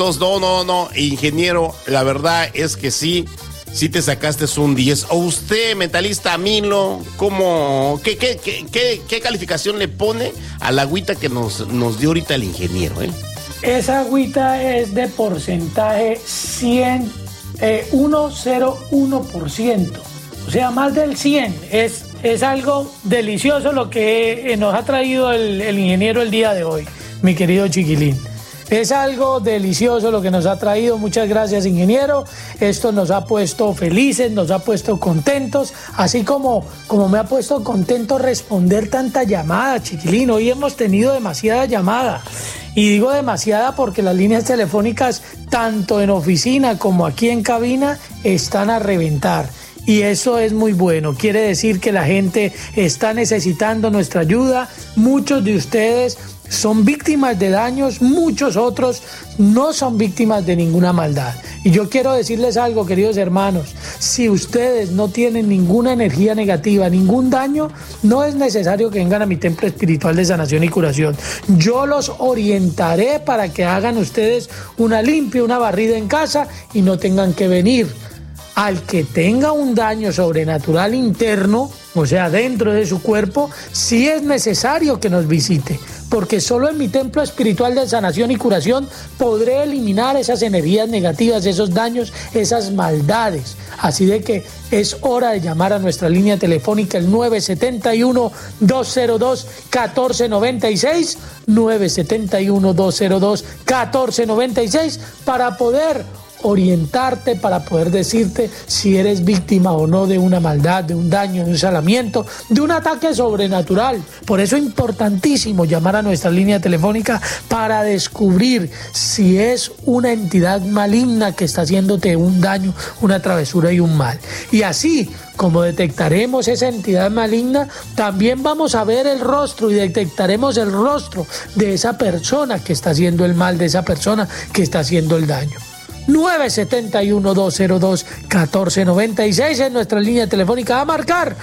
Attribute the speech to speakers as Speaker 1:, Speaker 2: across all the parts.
Speaker 1: No, ingeniero, la verdad es que sí te sacaste un 10. ¿O usted, mentalista Milo, qué calificación le pone a la agüita que nos dio ahorita el ingeniero,
Speaker 2: Esa agüita es de porcentaje 101%, o sea, más del 100. Es algo delicioso lo que nos ha traído el ingeniero el día de hoy, mi querido Chiquilín. Es algo delicioso lo que nos ha traído. Muchas gracias, ingeniero. Esto nos ha puesto felices, nos ha puesto contentos, así como me ha puesto contento responder tanta llamada, Chiquilín. Hoy hemos tenido demasiada llamada. Y digo demasiada porque las líneas telefónicas, tanto en oficina como aquí en cabina, están a reventar. Y eso es muy bueno, quiere decir que la gente está necesitando nuestra ayuda. Muchos de ustedes son víctimas de daños, muchos otros no son víctimas de ninguna maldad. Y yo quiero decirles algo, queridos hermanos, si ustedes no tienen ninguna energía negativa, ningún daño, no es necesario que vengan a mi templo espiritual de sanación y curación. Yo los orientaré para que hagan ustedes una limpia, una barrida en casa y no tengan que venir. Al que tenga un daño sobrenatural interno, o sea, dentro de su cuerpo, sí es necesario que nos visite, porque solo en mi templo espiritual de sanación y curación podré eliminar esas energías negativas, esos daños, esas maldades. Así de que es hora de llamar a nuestra línea telefónica, el 971-202-1496, 971-202-1496, para poder orientarte, para poder decirte si eres víctima o no de una maldad, de un daño, de un salamiento, de un ataque sobrenatural. Por eso es importantísimo llamar a nuestra línea telefónica para descubrir si es una entidad maligna que está haciéndote un daño, una travesura y un mal. Y así como detectaremos esa entidad maligna, también vamos a ver el rostro y detectaremos el rostro de esa persona que está haciendo el mal, de esa persona que está haciendo el daño. 971-202-1496 en nuestra línea telefónica, a marcar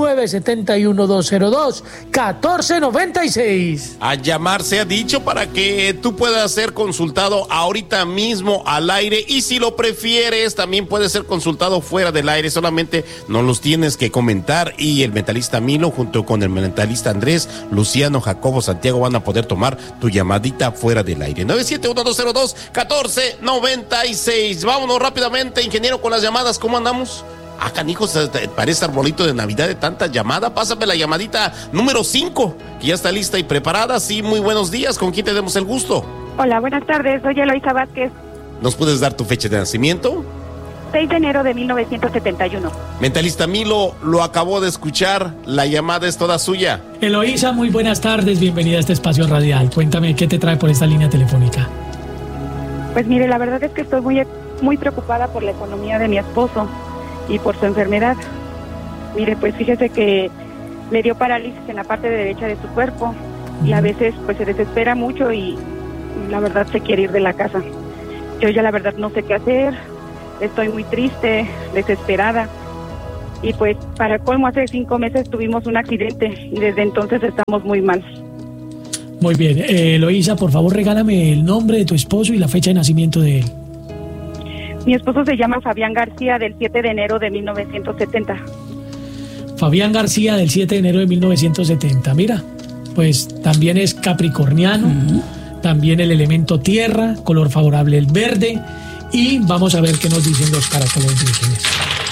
Speaker 2: 971-202-1496.
Speaker 1: A llamar se ha dicho para que tú puedas ser consultado ahorita mismo al aire, y si lo prefieres también puedes ser consultado fuera del aire, solamente nos los tienes que comentar y el mentalista Milo junto con el mentalista Andrés, Luciano, Jacobo, Santiago van a poder tomar tu llamadita fuera del aire. 971-202-1496. Vámonos rápidamente, ingeniero, con las llamadas. ¿Cómo andamos? Canijos, parece arbolito de Navidad de tanta llamada. Pásame la llamadita número 5, que ya está lista y preparada. Sí, muy buenos días. ¿Con quién tenemos el gusto?
Speaker 3: Hola, buenas tardes. Soy Eloisa Vázquez.
Speaker 1: ¿Nos puedes dar tu fecha de nacimiento?
Speaker 3: 6 de enero de 1971.
Speaker 1: Mentalista Milo, lo acabó de escuchar. La llamada es toda suya.
Speaker 2: Eloisa, muy buenas tardes. Bienvenida a este espacio radial. Cuéntame, ¿qué te trae por esta línea telefónica?
Speaker 3: Pues mire, la verdad es que estoy muy preocupada por la economía de mi esposo y por su enfermedad. Mire, pues fíjese que le dio parálisis en la parte derecha de su cuerpo y a veces pues se desespera mucho y la verdad se quiere ir de la casa. Yo ya la verdad no sé qué hacer, estoy muy triste, desesperada. Y pues para colmo, hace 5 meses tuvimos un accidente y desde entonces estamos muy mal.
Speaker 2: Muy bien, Eloisa, por favor regálame el nombre de tu esposo y la fecha de nacimiento de él.
Speaker 3: Mi esposo se llama Fabián García, del 7 de enero de 1970.
Speaker 2: Fabián García, del 7 de enero de 1970. Mira, pues también es capricorniano, también el elemento tierra, color favorable el verde, y vamos a ver qué nos dicen los caracoles vírgenes.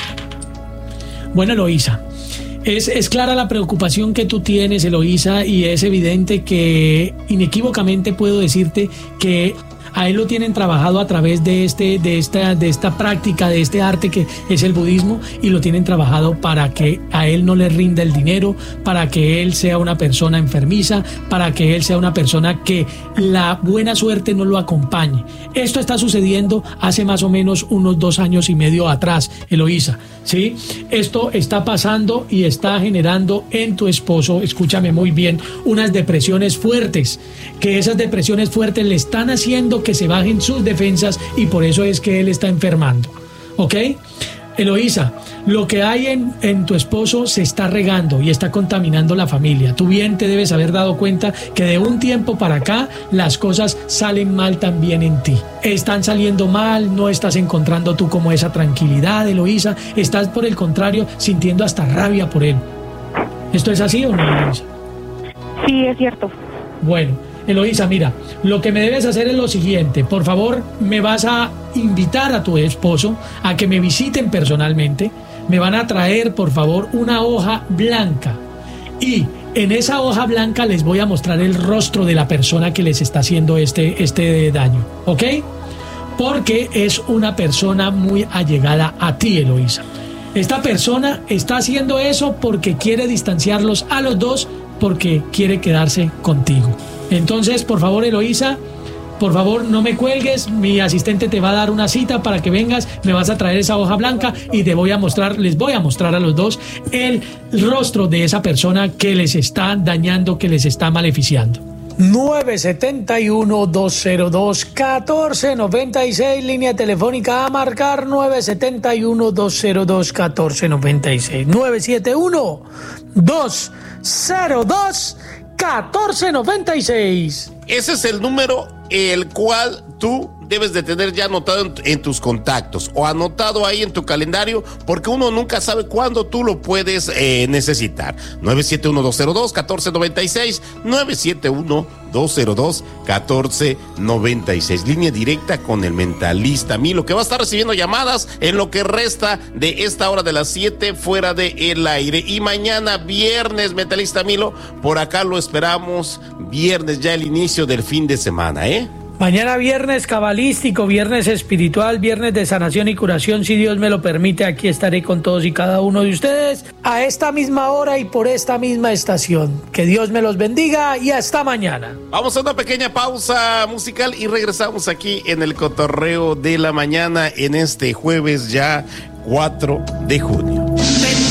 Speaker 2: Bueno, Eloisa, es clara la preocupación que tú tienes, Eloisa, y es evidente que inequívocamente puedo decirte que a él lo tienen trabajado a través de esta práctica, de este arte que es el budismo, y lo tienen trabajado para que a él no le rinda el dinero, para que él sea una persona enfermiza, para que él sea una persona que la buena suerte no lo acompañe. Esto está sucediendo hace más o menos unos 2 años y medio atrás, Eloisa, ¿sí? Esto está pasando y está generando en tu esposo, escúchame muy bien, unas depresiones fuertes, que esas depresiones fuertes le están haciendo que se bajen sus defensas y por eso es que él está enfermando, ¿ok? Eloísa, lo que hay en tu esposo se está regando y está contaminando la familia. Tú bien te debes haber dado cuenta que de un tiempo para acá las cosas salen mal también en ti. Están saliendo mal, no estás encontrando tú como esa tranquilidad, Eloísa. Estás por el contrario sintiendo hasta rabia por él. ¿Esto es así o no, Eloísa?
Speaker 3: Sí, es cierto.
Speaker 2: Bueno, Eloísa, mira, lo que me debes hacer es lo siguiente. Por favor, me vas a invitar a tu esposo a que me visiten personalmente. Me van a traer, por favor, una hoja blanca. Y en esa hoja blanca les voy a mostrar el rostro de la persona que les está haciendo este daño. ¿Ok? Porque es una persona muy allegada a ti, Eloísa. Esta persona está haciendo eso porque quiere distanciarlos a los dos, porque quiere quedarse contigo. Entonces, por favor, Eloísa, por favor, no me cuelgues. Mi asistente te va a dar una cita para que vengas. Me vas a traer esa hoja blanca y les voy a mostrar a los dos el rostro de esa persona que les está dañando, que les está maleficiando. 971-202-1496, línea telefónica a marcar 971-202-1496, 971-202-1496.
Speaker 1: Ese es el número el cual tú debes de tener ya anotado en tus contactos o anotado ahí en tu calendario, porque uno nunca sabe cuándo tú lo puedes necesitar. 971-202-1496, 971-202-1496, línea directa con el mentalista Milo, que va a estar recibiendo llamadas en lo que resta de esta hora de las 7 fuera de el aire. Y mañana viernes, mentalista Milo, por acá lo esperamos. Viernes, ya el inicio del fin de semana,
Speaker 2: Mañana viernes cabalístico, viernes espiritual, viernes de sanación y curación, si Dios me lo permite. Aquí estaré con todos y cada uno de ustedes a esta misma hora y por esta misma estación. Que Dios me los bendiga y hasta mañana.
Speaker 1: Vamos a una pequeña pausa musical y regresamos aquí en el cotorreo de la mañana en este jueves ya 4 de junio.